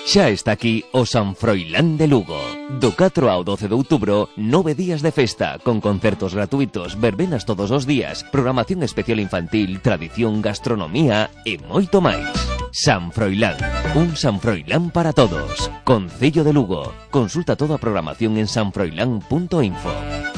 Xa está aquí o San Froilán de Lugo. Do 4 ao 12 de outubro, 9 días de festa, con concertos gratuitos, verbenas todos os días, programación especial infantil, tradición, gastronomía e moito máis. San Froilán, un San Froilán para todos. Concello de Lugo. Consulta toda a programación en sanfroilán.info.